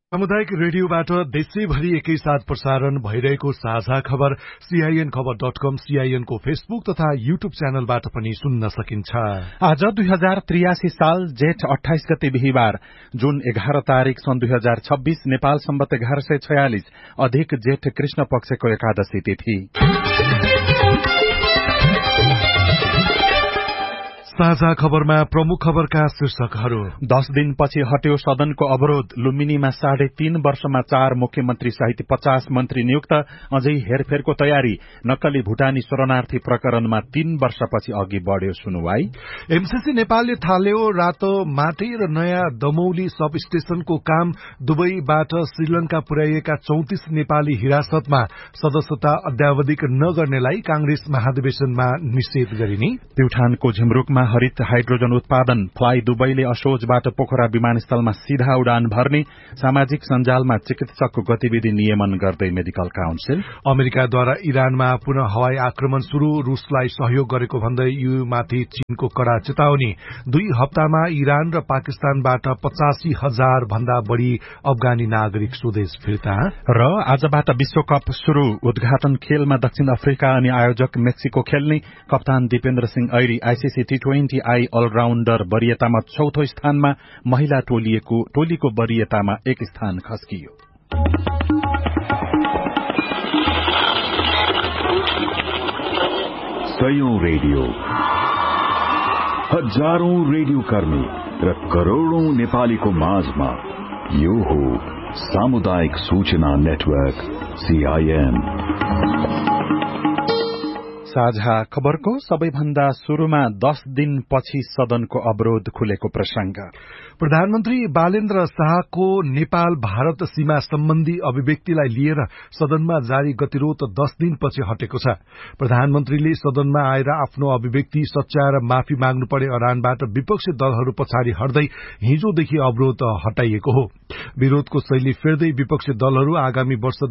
सामुदायिक रेडियोबाट देशैभरि एकैसाथ प्रसारण भइरहेको साझा खबर CINखबर.com, CIN को फेसबुक तथा युट्युब च्यानलबाट पनि सुन्न सकिन्छ। आज 2083 साल जेठ 28 गते बिहीबार जुन 11 तारिक सन् 2026 नेपाल सम्वत 1146 अधिक जेठ कृष्ण पक्षको एकादशी तिथि। साझा खबरमा प्रमुख खबरका शीर्षकहरू। 10 दिनपछि हट्यो सदनको अवरोध। लुम्बिनीमा 3.5 वर्षमा 4 मुख्यमन्त्री सहित 50 मन्त्री नियुक्त। अझै हेरफेरको तयारी। नक्कली भूटानी शरणार्थी प्रकरणमा 3 वर्षपछि अघि बढ्यो सुनुवाई। एमसीसी नेपालले थाल्यो रातो माटे र नयाँ दमौली सब स्टेशनको काम। दुबईबाट श्रीलंका पुर्याइएका 34 नेपाली हिरासतमा। सदस्यता अद्यावधिक नगर्नेलाई कांग्रेस महाधिवेशनमा निषेध गरिने। प्युठानको झिमरुकमा हरित हाइड्रोजन उत्पादन। फ्लाइ दुबईले असोजबाट पोखरा विमानस्थलमा सीधा उडान भर्ने। सामाजिक सञ्जालमा चिकित्सकको गतिविधि नियमन गर्दै मेडिकल काउन्सिल। अमेरिकाद्वारा इरानमा पुनः हवाई आक्रमण शुरू। रूसलाई सहयोग गरेको भन्दै यूमाथि चीनको कड़ा चेतावनी। 2 हप्तामा इरान र पाकिस्तानबाट 85,000 भन्दा बढ़ी अफगानी नागरिक स्वदेश फिर्ता। र आजबाट विश्वकप शुरू। उद्घाटन खेलमा दक्षिण अफ्रिका अनि आयोजक मेक्सिको खेल्ने। कप्तान दीपेन्द्र सिंह ऐरी आईसीसी T20I अलराउण्डर वरियतामा 4थो स्थानमा। महिला टोलीको वरियतामा 1 स्थान खस्कियो। सयौं रेडियो, हजारौं रेडियो कर्मी र करोड़ौं नेपालीको माझमा यो हो सामुदायिक सूचना नेटवर्क CIN। साझा खबरको सबैभन्दा शुरूमा 10 दिनपछि सदनको अवरोध खुलेको प्रसंग। प्रधानमन्त्री बालेन्द्र शाहको नेपाल भारत सीमा सम्बन्धी अभिव्यक्तिलाई लिएर सदनमा जारी गतिरोध 10 दिनपछि हटेको छ। प्रधानमन्त्रीले सदनमा आएर आफ्नो अभिव्यक्ति सच्याएर माफी माग्नु पर्ने अडानबाट विपक्षी दलहरू पछाडि हट्दै हिजोदेखि अवरोध हटाइएको हो। विरोधको शैली फेर्दै विपक्षी दलहरू आगामी वर्ष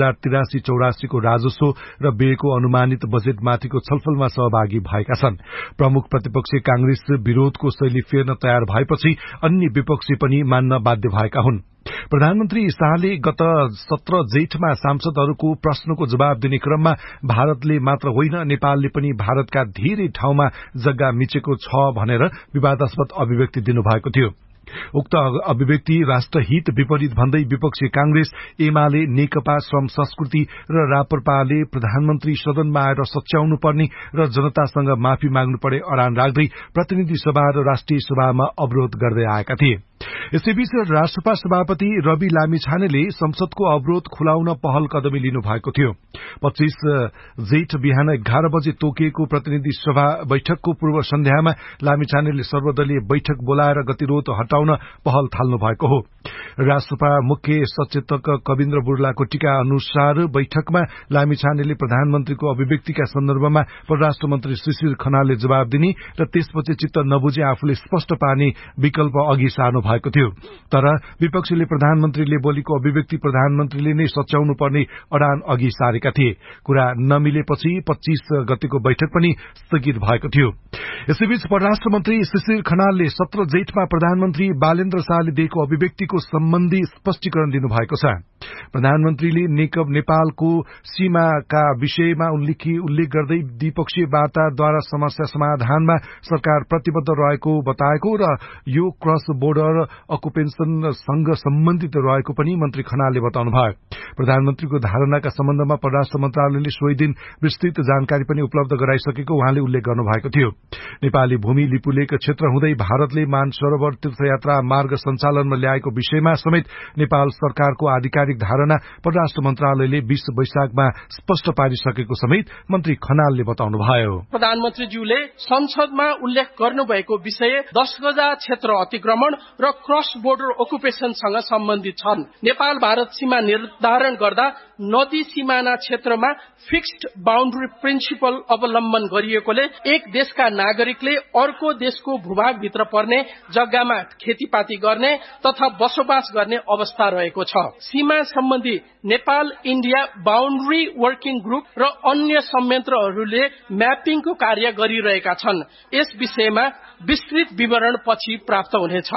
2083-84 को राजस्व र व्ययको अनुमानित बजेटमाथिको छलफलमा सहभागी भएका छन्। प्रमुख प्रतिपक्षी कांग्रेस विरोधको शैली फेर्न तयार भएपछि अन्य विपक्षी पनि मान्न बाध्य भएका हुन्। प्रधानमन्त्री शाहले गत 17 जेठमा सांसदहरूको प्रश्नको जवाब दिने क्रममा भारतले मात्र होइन नेपालले पनि भारतका धेरै ठाउँमा जग्गा मिचेको छ भनेर विवादास्पद अभिव्यक्ति दिनुभएको थियो। उक्त अभिव्यक्ति राष्ट्रहित विपरीत भन्दै विपक्षी कांग्रेस, एमाले, नेकपा श्रम संस्कृति र राप्रपाले प्रधानमन्त्री सदनमा आएर सच्याउनु पर्ने र जनतासँग माफी माग्नु पर्ने अडान राख्दै प्रतिनिधि सभा र राष्ट्रिय सभामा अवरोध गर्दै आएका थिए। यसैबीच राष्ट्रपा सभापति रवि लामिछानेले संसदको अवरोध खुलाउन पहल कदमी लिनु भएको थियो। 25 जेठ बिहान 11 बजे तोकिएको प्रतिनिधि सभा बैठकको पूर्व सन्ध्यामा लामिछानेले सर्वदलीय बैठक बोलाएर गतिरोध हटाउन पहल थाल्नु भएको हो। राष्ट्रपा मुख्य सचेतक कविन्द्र बुर्लाको टीका अनुसार बैठकमा लामिछानेले प्रधानमन्त्रीको अभिव्यक्तिका सन्दर्भमा परराष्ट्र मन्त्री शिशिर खनालले जवाब दिने र त्यसपछि चित्त नबुझे आफूले स्पष्ट पार्ने विकल्प अघि सार्नु भएको थियो। तर विपक्षीले प्रधानमन्त्रीले बोलेको अभिव्यक्ति प्रधानमन्त्रीले नै सच्याउनु पर्ने अडान अघि सारेका थिए। कुरा नमिलेपछि 25 गतेको बैठक पनि स्थगित भएको थियो। यसैबीच परराष्ट्र मन्त्री शिशिर खनालले 17 जेठमा प्रधानमन्त्री बालेन्द्र शाहले दिएको अभिव्यक्तिको सम्बन्धी स्पष्टीकरण दिनुभएको छ। प्रधानमन्त्रीले नेपालको सीमाका विषयमा उल्लेख गर्दै द्विपक्षीय वार्ताद्वारा समस्या समाधानमा सरकार प्रतिबद्ध रहेको बताएको र यो क्रस बोर्डर अकुपेन्सनसँग सम्बन्धित रहेको पनि मन्त्री खनालले बताउनुभयो। प्रधानमन्त्रीको धारणाका सम्बन्धमा परराष्ट्र मन्त्रालयले सोही दिन विस्तृत जानकारी पनि उपलब्ध गराइसकेको उहाँले उल्लेख गर्नुभएको थियो। नेपाली भूमि लिपुलेक क्षेत्र हुँदै भारतले मानसरोवर तीर्थयात्रा मार्ग सञ्चालनमा ल्याएको विषयमा समेत नेपाल सरकारको आधिकारिक धारणा परराष्ट्र मन्त्रालयले 20 वैशाखमा स्पष्ट पारिसकेको समेत मन्त्री खनालले बताउनुभयो। प्रधानमन्त्रीज्यूले संसदमा उल्लेख गर्नुभएको विषय 10 गजा क्षेत्र अतिक्रमण र क्रस बोर्डर ओकुपेसनसँग सम्बन्धित छन्। नेपाल भारत सीमा निर्धारण गर्दा नदी सिमाना क्षेत्रमा फिक्स्ड बाउन्ड्री प्रिन्सिपल अवलम्बन गरिएकोले एक देशका नागरिकले अर्को देशको भूभागभित्र पर्ने जग्गामा खेतीपाती गर्ने तथा बसोबास गर्ने अवस्था रहेको छ। सीमा सम्बन्धी Nepal India boundary working group र अन्य संयन्त्रहरूले म्यापिङको कार्य गरिरहेका छन्। यस विषयमा विस्तृत विवरण पछि प्राप्त हुनेछ।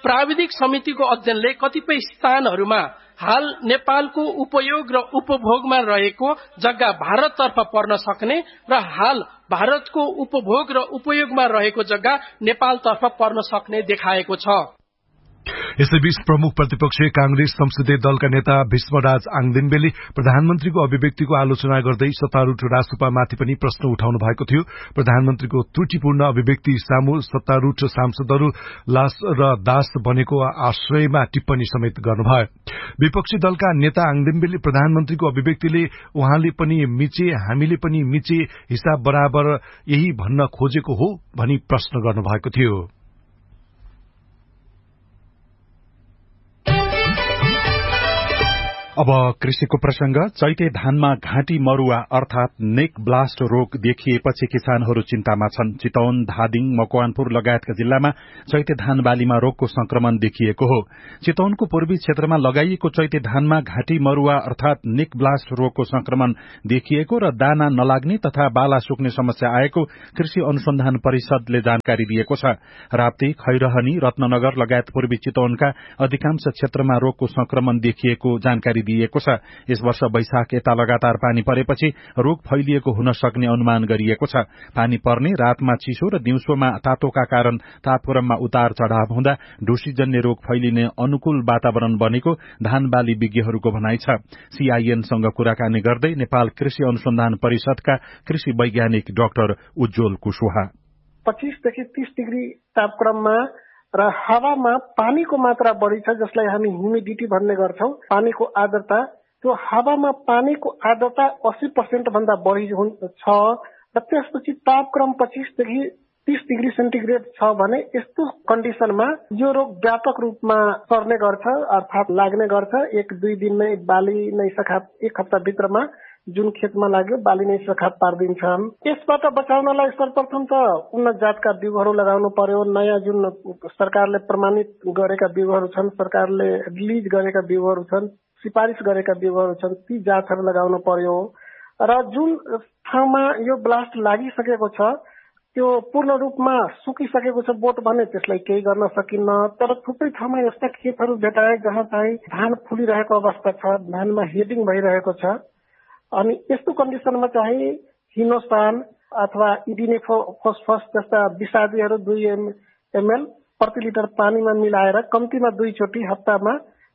प्राविधिक समितिको अध्ययनले कतिपय स्थानहरूमा हाल नेपालको उपयोग र उपभोगमा रहेको जग्गा भारततर्फ पर्न सक्ने र हाल भारतको उपभोग र उपयोगमा रहेको जग्गा नेपालतर्फ पर्न सक्ने देखाएको छ। यसैबीच प्रमुख प्रतिपक्षी कांग्रेस संसदीय दलका नेता भीष्मराज आङदेन्बेले प्रधानमन्त्रीको अभिव्यक्तिको आलोचना गर्दै सत्तारूढ़ रासोपामाथि पनि प्रश्न उठाउनु भएको थियो। प्रधानमन्त्रीको त्रुटिपूर्ण अभिव्यक्ति सामु सत्तारूढ़ सांसदहरू लास र दास बनेको आश्रयमा टिप्पणी समेत गर्नुभयो। विपक्षी दलका नेता आङदेन्बेले प्रधानमन्त्रीको अभिव्यक्तिले उहाँले पनि मिचे हामीले पनि मिचे हिसाब बराबर यही भन्न खोजेको हो भनी प्रश्न गर्नुभएको थियो। अब कृषिको प्रसंग। चैते धानमा घाँटी मरुवा अर्थात नेक ब्लास्ट रोग देखिएपछि किसानहरू चिन्तामा छन्। चितवन, धादिङ, मकवानपुर लगायतका जिल्लामा चैते धान बालीमा रोगको संक्रमण देखिएको हो। चितवनको पूर्वी क्षेत्रमा लगाइएको चैते धानमा घाँटी मरुवा अर्थात नेक ब्लास्ट रोगको संक्रमण देखिएको र दाना नलाग्ने तथा बाला सुक्ने समस्या आएको कृषि अनुसन्धान परिषदले जानकारी दिएको छ। राप्ती, खैरहनी, रत्ननगर लगायत पूर्वी चितवनका अधिकांश क्षेत्रमा रोगको संक्रमण देखिएको जानकारी दिएको छ। यस वर्ष वैशाख यता लगातार पानी परेपछि रोग फैलिएको हुन सक्ने अनुमान गरिएको छ। पानी पर्ने, रातमा चिसो र दिउँसोमा तातोका कारण तापक्रममा उतार चढ़ाव हुँदा ढुसीजन्य रोग फैलिने अनुकूल वातावरण बनेको धान बाली विज्ञहरूको भनाइ छ। सीआईएनसँग कुराकानी गर्दै नेपाल कृषि अनुसन्धान परिषदका कृषि वैज्ञानिक डाक्टर उज्जवल कुशवाहा 25 देखि 30 डिग्री तापक्रममा र हावामा पानीको मात्रा बढी छ, जसलाई हामी ह्युमिडिटी भन्ने गर्छौं। पानीको आर्द्रता, त्यो हावामा पानीको आर्द्रता 80% भन्दा बढी छ र त्यसपछि तापक्रम 25 देखि 30 डिग्री सेन्टिग्रेड छ भने यस्तो कन्डिसनमा यो रोग व्यापक रूपमा सर्ने गर्छ अर्थात लाग्ने गर्छ। 1-2 दिनमै बाली नै सखा, एक हप्ता भित्रमा जुन खेतमा लाग्यो बाली नै सखा पारिदिन्छ। यसबाट बचाउनलाई सर्वप्रथम त उन्नत जातका बिउहरू लगाउनु पर्यो। नयाँ जुन सरकारले प्रमाणित गरेका बिउहरू छन्, सरकारले रिलिज गरेका बिउहरू छन्, सिफारिस गरेका बिउहरू छन्, ती जातहरू लगाउनु पर्यो। र जुन ठाउँमा यो ब्लास्ट लागिसकेको छ त्यो पूर्ण रूपमा सुकिसकेको छ बोट भने त्यसलाई केही गर्न सकिन्न। तर थुप्रै ठाउँमा यस्ता खेतहरू भेटाए जहाँ चाहिँ धान फुलिरहेको अवस्था छ, धानमा हेडिङ भइरहेको छ। अनि यस्तो कन्डिसनमा चाहिँ हिनोसान अथवा इडिनेफोस्फस जस्ता विषादीहरू 2 ml प्रति लिटर पानीमा मिलाएर कम्तीमा 2 चोटि हप्तामा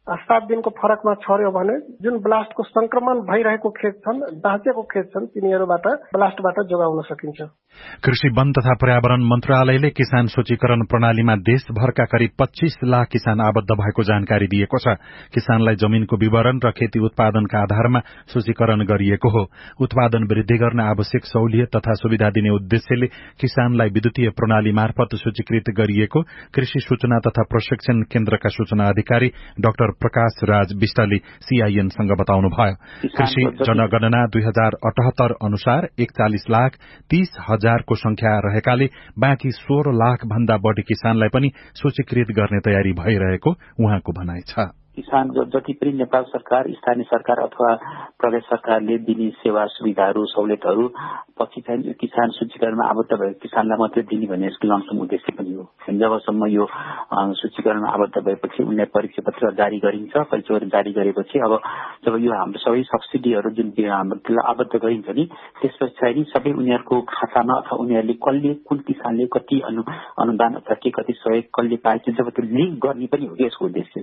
7 दिनको फरकमा छर्यो भने जुन ब्लास्टको संक्रमण भइरहेको खेत छन्, दाँचेको खेत छन्, तिनीहरूबाट ब्लास्टबाट जोगाउन सकिन्छ। कृषि वन तथा पर्यावरण मन्त्रालयले किसान सूचीकरण प्रणालीमा देशभरका करिब 25 लाख किसान आबद्ध भएको जानकारी दिएको छ। किसानलाई जमीनको विवरण र खेती उत्पादनका आधारमा सूचीकरण गरिएको हो। उत्पादन वृद्धि गर्न आवश्यक सहुलियत तथा सुविधा दिने उद्देश्यले किसानलाई विद्युतीय प्रणाली मार्फत सूचीकृत गरिएको कृषि सूचना तथा प्रशिक्षण केन्द्रका सूचना अधिकारी डाक्टर प्रकाश राज विष्टले सीआईएनसँग बताउनुभयो। कृषि जनगणना 2078 अनुसार 41,30,000 को संख्या रहेकाले बाँकी 16 लाख भन्दा बढ़ी किसानलाई पनि सूचीकृत गर्ने तयारी भइरहेको उहाँको भनाइ छ। किसान जति पनि नेपाल सरकार, स्थानीय सरकार अथवा प्रदेश सरकारले दिने सेवा सुविधाहरू सहुलियतहरू पछि चाहिँ किसान सूचीकरणमा आबद्ध भएको किसानलाई मात्रै दिने भन्ने यसको लमसम उद्देश्य पनि हो। जबसम्म यो सूचीकरणमा आबद्ध भएपछि उनलाई परिचय पत्र जारी गरिन्छ। परिचय पत्र जारी गरेपछि अब जब यो हाम्रो सबै सब्सिडीहरू जुन हाम्रो आबद्ध गरिन्छ नि त्यसपछि चाहिँ सबै उनीहरूको खातामा अथवा उनीहरूले कसले कुन किसानले कति अनुदान अथवा के कति सहयोग कसले पाएछ जब त्यो लिङ्क गर्ने पनि हो यसको उद्देश्य।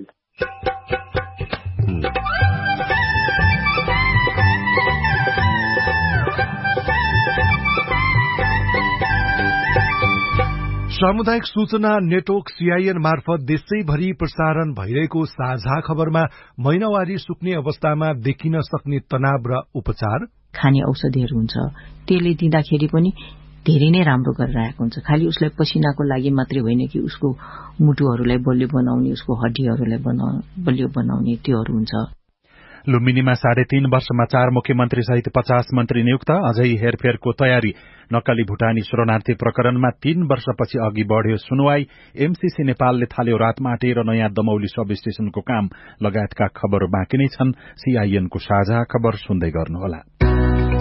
सामुदायिक सूचना नेटवर्क सीआईएन मार्फत देशैभरि प्रसारण भइरहेको साझा खबरमा महिनावारी सुक्ने अवस्थामा देखिन सक्ने तनाव र उपचार, खाने औषधिहरू हुन्छ, त्यसले दिँदाखेरि पनि धेरै नै राम्रो गरिरहेको हुन्छ। खालि उसलाई पसिनाको लागि मात्रै होइन कि उसको मुटुहरूलाई बलियो बनाउने, उसको हड्डीहरूलाई बलियो बनाउने त्योहरू हुन्छ। लुम्बिनीमा 3.5 वर्षमा 4 मुख्यमन्त्री सहित 50 मन्त्री नियुक्त। अझै हेरफेरको तयारी। नक्कली भुटानी शरणार्थी प्रकरणमा 3 वर्षपछि अघि बढ़्यो सुनवाई। एमसीसी नेपालले थाल्यो रातमाटे र नयाँ दमौली सब स्टेशनको काम लगायतका खबर बाँकी नै छन्। सीआईएनको साझा खबर सुन्दै गर्नुहोला।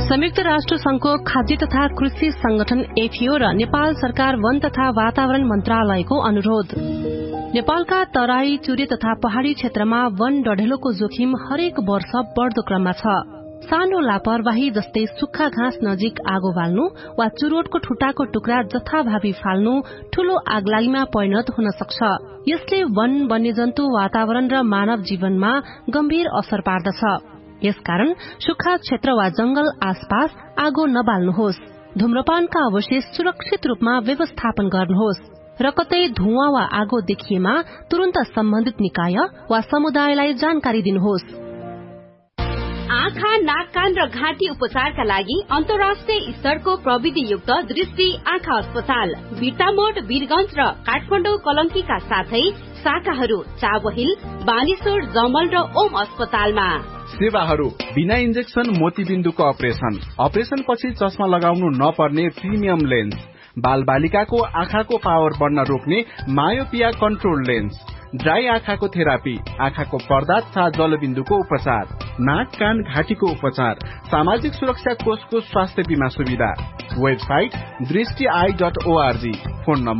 संयुक्त राष्ट्र संघको खाद्य तथा कृषि संगठन एफएओ र नेपाल सरकार वन तथा वातावरण मन्त्रालयको अनुरोध। नेपालका तराई, चुरे तथा पहाड़ी क्षेत्रमा वन डढेलोको जोखिम हरेक वर्ष बढ़दो क्रममा छ। सानो लापरवाही जस्तै सुक्खा घाँस नजिक आगो बाल्नु वा चुरोटको ठुटाको टुक्रा जथाभावी फाल्नु ठूलो आगलागीमा परिणत हुन सक्छ। यसले वन, वन्यजन्तु, वातावरण र मानव जीवनमा गम्भीर असर पार्दछ। यसकारण सुक्खा क्षेत्र वा जंगल आसपास आगो नबाल्नुहोस्। धूम्रपानका अवशेष सुरक्षित रूपमा व्यवस्थापन गर्नुहोस् र कतै धुवाँ वा आगो देखिएमा तुरन्त सम्बन्धित निकाय वा समुदायलाई जानकारी दिनुहोस्। आँखा, नाक, कान र घाँटी उपचारका लागि अन्तर्राष्ट्रिय स्तरको प्रविधियुक्त दृष्टि आँखा अस्पताल बिर्तामोड, वीरगंज र काठमाडौँ कलंकीका साथै शाखाहरू चाबहिल, बानेश्वर, जमल र ओम अस्पतालमा। सेवाहरू बिना इन्जेक्सन मोतीबिन्दुको अपरेशन पछि चस्मा लगाउनु नपर्ने प्रिमियम लेन्स, बाल बालिकाको आँखाको पावर बढ्न रोक्ने मायोपिया कन्ट्रोल लेन्स, ड्राई आँखाको थेरापी, आँखाको पर्दा तथा जलबिन्दुको उपचार, नाक, कान, घाँटीको उपचार, सामाजिक सुरक्षा कोषको स्वास्थ्य बीमा सुविधा। वेबसाइट दृष्टि.org। Phone number